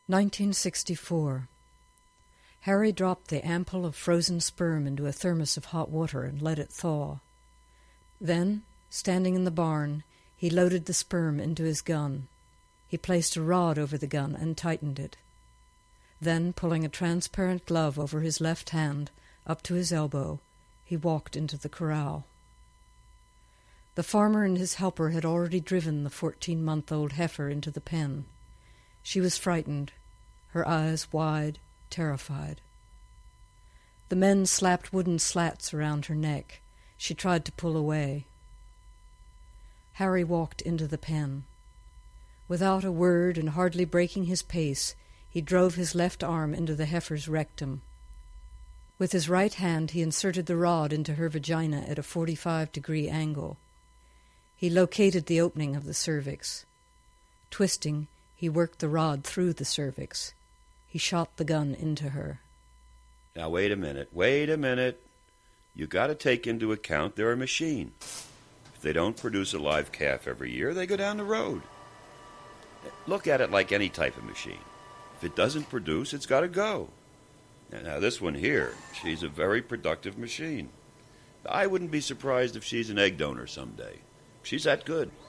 1964. Harry dropped the ampoule of frozen sperm into a thermos of hot water and let it thaw. Then, standing in the barn, he loaded the sperm into his gun. He placed a rod over the gun and tightened it. Then, pulling a transparent glove over his left hand, up to his elbow, he walked into the corral. The farmer and his helper had already driven the 14-month-old heifer into the pen. She was frightened, her eyes wide, terrified. The men slapped wooden slats around her neck. She tried to pull away. Harry walked into the pen. Without a word and hardly breaking his pace, he drove his left arm into the heifer's rectum. With his right hand he inserted the rod into her vagina at a 45-degree angle. He located the opening of the cervix. Twisting, he worked the rod through the cervix. He shot the gun into her. Now, wait a minute. You got to take into account they're a machine. If they don't produce a live calf every year, they go down the road. Look at it like any type of machine. If it doesn't produce, it's got to go. Now, this one here, she's a very productive machine. I wouldn't be surprised if she's an egg donor someday. She's that good.